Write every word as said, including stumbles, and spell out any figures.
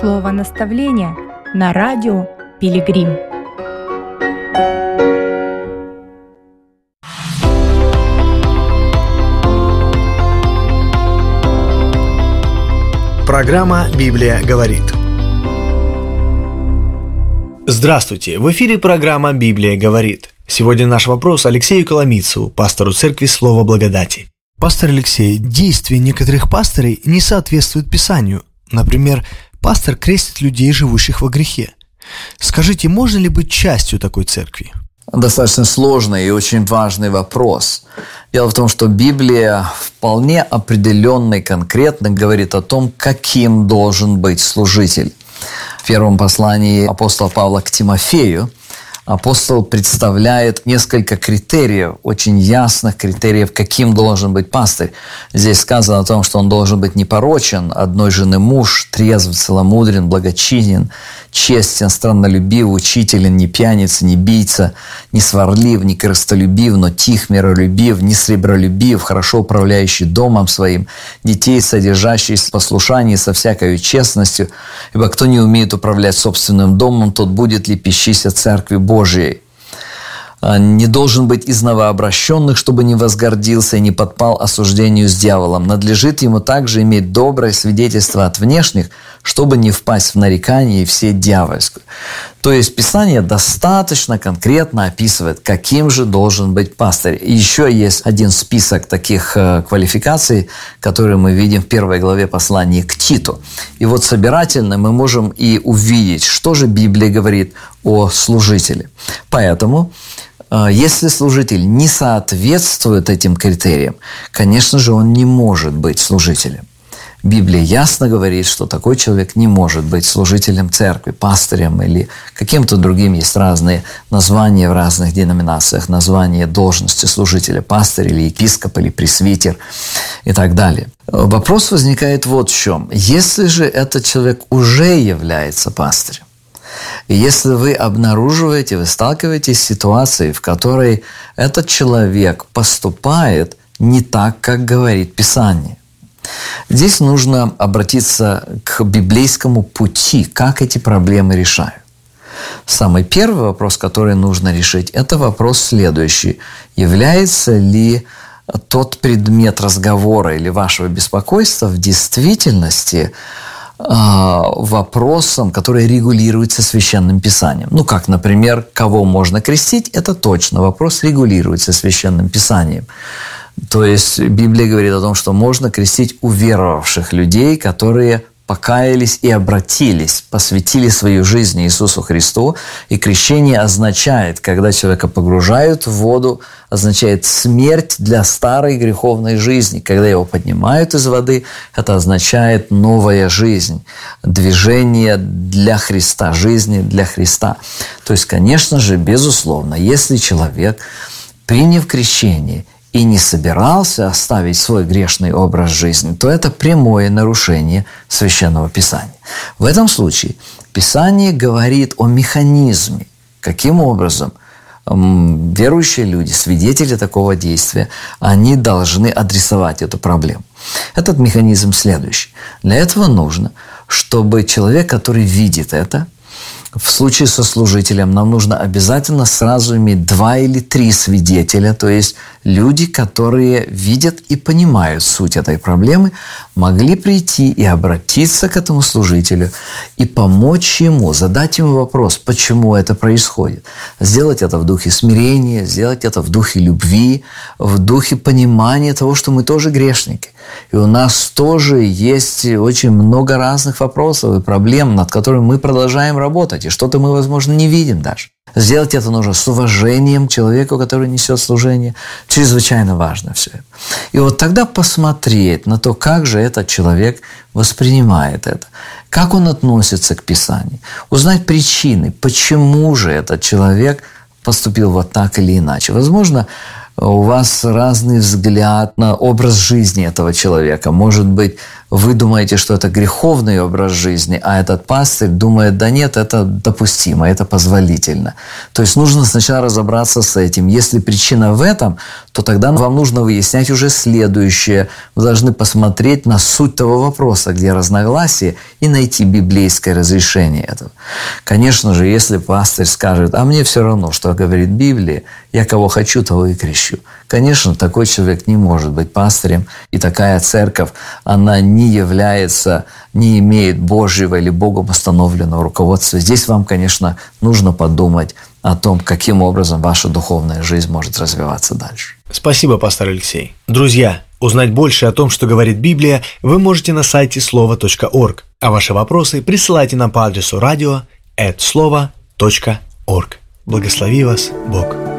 Слово наставления на радио Пилигрим. Программа «Библия говорит». Здравствуйте! В эфире программа «Библия говорит». Сегодня наш вопрос Алексею Коломийцеву, пастору церкви «Слово благодати». Пастор Алексей, действия некоторых пастырей не соответствуют Писанию. Например, пастор крестит людей, живущих во грехе. Скажите, можно ли быть частью такой церкви? Достаточно сложный и очень важный вопрос. Дело в том, что Библия вполне определенно и конкретно говорит о том, каким должен быть служитель. В первом послании апостола Павла к Тимофею апостол представляет несколько критериев, очень ясных критериев, каким должен быть пастырь. Здесь сказано о том, что он должен быть непорочен, одной жены муж, трезв, целомудрен, благочинен, честен, страннолюбив, учителен, не пьяница, не бийца, не сварлив, не корыстолюбив, но тих, миролюбив, не сребролюбив, хорошо управляющий домом своим, детей, содержащий в послушании со всякой честностью. Ибо кто не умеет управлять собственным домом, тот будет лепещися церкви Божией. Не должен быть из новообращенных, чтобы не возгордился и не подпал осуждению с дьяволом. Надлежит ему также иметь доброе свидетельство от внешних, чтобы не впасть в нарекание и в сеть дьявольскую. То есть Писание достаточно конкретно описывает, каким же должен быть пастырь. И еще есть один список таких квалификаций, которые мы видим в первой главе послания к Титу. И вот собирательно мы можем и увидеть, что же Библия говорит о служителе. Поэтому если служитель не соответствует этим критериям, конечно же, он не может быть служителем. Библия ясно говорит, что такой человек не может быть служителем церкви, пастырем или каким-то другим. Есть разные названия в разных деноминациях, названия должности служителя, пастырь или епископ или пресвитер и так далее. Вопрос возникает вот в чем. Если же этот человек уже является пастырем, и если вы обнаруживаете, вы сталкиваетесь с ситуацией, в которой этот человек поступает не так, как говорит Писание, здесь нужно обратиться к библейскому пути, как эти проблемы решают. Самый первый вопрос, который нужно решить, это вопрос следующий. Является ли тот предмет разговора или вашего беспокойства в действительности вопросом, который регулируется Священным Писанием. Ну, как, например, кого можно крестить, это точно вопрос регулируется Священным Писанием. То есть Библия говорит о том, что можно крестить уверовавших людей, которые покаялись и обратились, посвятили свою жизнь Иисусу Христу. И крещение означает, когда человека погружают в воду, означает смерть для старой греховной жизни. Когда его поднимают из воды, это означает новая жизнь, движение для Христа, жизни для Христа. То есть, конечно же, безусловно, если человек, приняв крещение, и не собирался оставить свой грешный образ жизни, то это прямое нарушение Священного Писания. В этом случае Писание говорит о механизме, каким образом верующие люди, свидетели такого действия, они должны адресовать эту проблему. Этот механизм следующий. Для этого нужно, чтобы человек, который видит это, в случае со служителем нам нужно обязательно сразу иметь два или три свидетеля, то есть люди, которые видят и понимают суть этой проблемы, могли прийти и обратиться к этому служителю и помочь ему, задать ему вопрос, почему это происходит. Сделать это в духе смирения, сделать это в духе любви, в духе понимания того, что мы тоже грешники. И у нас тоже есть очень много разных вопросов и проблем, над которыми мы продолжаем работать. И что-то мы, возможно, не видим даже. Сделать это нужно с уважением к человеку, который несет служение. Чрезвычайно важно все это. И вот тогда посмотреть на то, как же этот человек воспринимает это, как он относится к Писанию, узнать причины, почему же этот человек поступил вот так или иначе. Возможно, у вас разный взгляд на образ жизни этого человека. Может быть, вы думаете, что это греховный образ жизни, а этот пастырь думает, да нет, это допустимо, это позволительно. То есть нужно сначала разобраться с этим. Если причина в этом, то тогда вам нужно выяснять уже следующее. Вы должны посмотреть на суть того вопроса, где разногласие, и найти библейское разрешение этого. Конечно же, если пастырь скажет, а мне все равно, что говорит Библия, я кого хочу, того и крещу. Конечно, такой человек не может быть пастырем, и такая церковь, она не является, не имеет Божьего или Богом установленного руководства. Здесь вам, конечно, нужно подумать о том, каким образом ваша духовная жизнь может развиваться дальше. Спасибо, пастор Алексей. Друзья, узнать больше о том, что говорит Библия, вы можете на сайте слово точка орг, а ваши вопросы присылайте нам по адресу радио эт слово точка орг. Благослови вас Бог.